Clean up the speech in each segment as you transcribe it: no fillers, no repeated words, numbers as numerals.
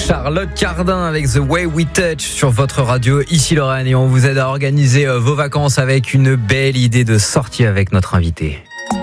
Charlotte Cardin avec The Way We Touch sur votre radio, ici Lorraine, et on vous aide à organiser vos vacances avec une belle idée de sortie avec notre invité.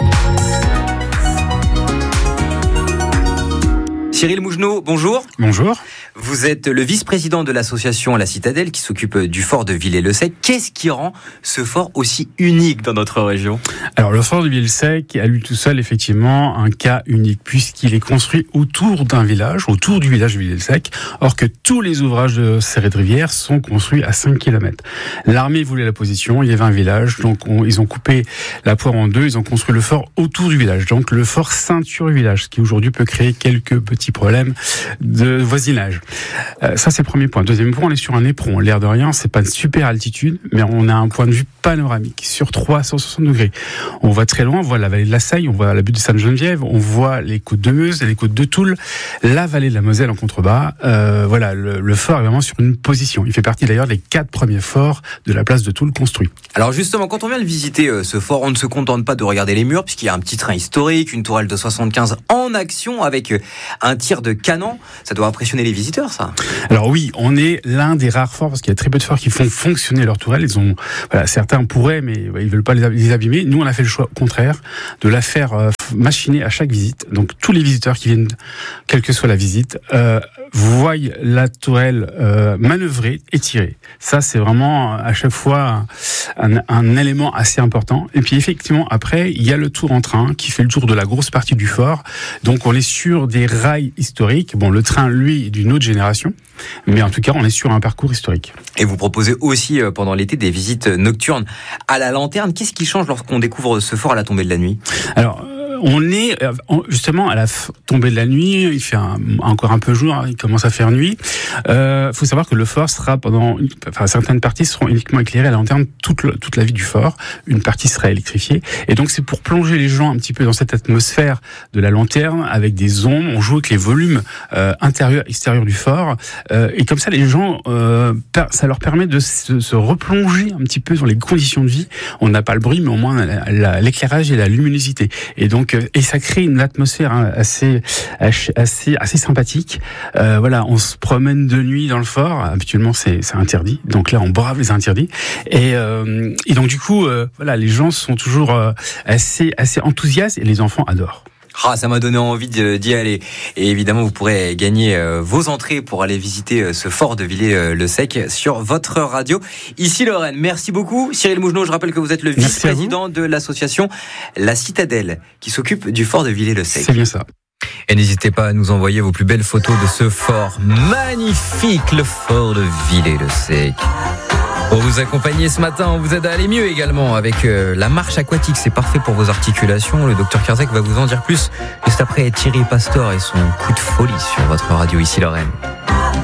Cyril Mougenot, bonjour. Bonjour. Vous êtes le vice-président de l'association La Citadelle qui s'occupe du fort de Villers-le-Sec. Qu'est-ce qui rend ce fort aussi unique dans notre région ? Alors le fort de Villers-le-Sec à lui tout seul effectivement un cas unique puisqu'il est construit autour d'un village, autour du village de Villers-le-Sec, or que tous les ouvrages de Serré de Rivière sont construits à 5 km. L'armée voulait la position, il y avait un village, donc ils ont coupé la poire en deux, ils ont construit le fort autour du village, donc le fort ceinture du village, ce qui aujourd'hui peut créer quelques petits problèmes de voisinage. Ça c'est le premier point. Deuxième point, on est sur un éperon. L'air de rien, c'est pas une super altitude, mais on a un point de vue panoramique sur 360 degrés. On voit très loin, on voit la vallée de la Seille, on voit la butte de Sainte-Geneviève, on voit les côtes de Meuse, les côtes de Toul, la vallée de la Moselle en contrebas. Voilà, le fort est vraiment sur une position. Il fait partie d'ailleurs des 4 premiers forts de la place de Toul construits. Alors justement, quand on vient de visiter ce fort, on ne se contente pas de regarder les murs, puisqu'il y a un petit train historique, une tourelle de 75 en action avec un tir de canon. Ça doit impressionner les visiteurs, ça. Alors oui, on est l'un des rares forts, parce qu'il y a très peu de forts qui font fonctionner leur tourelle. Ils ont, voilà, certains pourraient, mais ils veulent pas les abîmer. Nous, on a fait le choix contraire de la faire machiner à chaque visite. Donc tous les visiteurs qui viennent, quelle que soit la visite, voient la tourelle manœuvrer et tirer. Ça, c'est vraiment à chaque fois un élément assez important. Et puis effectivement, après, il y a le tour en train qui fait le tour de la grosse partie du fort. Donc on est sur des rails historiques. Bon, le train, lui, est d'une autre génération, mais en tout cas, on est sur un parcours historique. Et vous proposez aussi pendant l'été des visites nocturnes à la lanterne. Qu'est-ce qui change lorsqu'on découvre ce fort à la tombée de la nuit ? Alors, on est justement à la tombée de la nuit, il fait encore un peu jour, il commence à faire nuit. Faut savoir que le fort sera certaines parties seront uniquement éclairées à la lanterne toute la vie du fort. Une partie sera électrifiée. Et donc c'est pour plonger les gens un petit peu dans cette atmosphère de la lanterne avec des ombres. On joue avec les volumes intérieurs, extérieurs du fort. Et comme ça, les gens, ça leur permet de se replonger un petit peu dans les conditions de vie. On n'a pas le bruit, mais au moins l'éclairage et la luminosité. Et donc et ça crée une atmosphère assez sympathique. Voilà, on se promène de nuit dans le fort. Habituellement, c'est interdit. Donc là, on brave les interdits. Et donc du coup, voilà, les gens sont toujours assez enthousiastes et les enfants adorent. Ah, ça m'a donné envie d'y aller. Et évidemment, vous pourrez gagner vos entrées pour aller visiter ce fort de Villers-le-Sec sur votre radio. Ici Lorraine, merci beaucoup. Cyril Mougenot, je rappelle que vous êtes le vice-président de l'association La Citadelle qui s'occupe du fort de Villers-le-Sec. C'est bien ça. Et n'hésitez pas à nous envoyer vos plus belles photos de ce fort magnifique, le fort de Villers-le-Sec. Pour vous accompagner ce matin, on vous aide à aller mieux également avec la marche aquatique. C'est parfait pour vos articulations. Le docteur Kierzek va vous en dire plus juste après Thierry Pastor et son coup de folie sur votre radio ici Lorraine.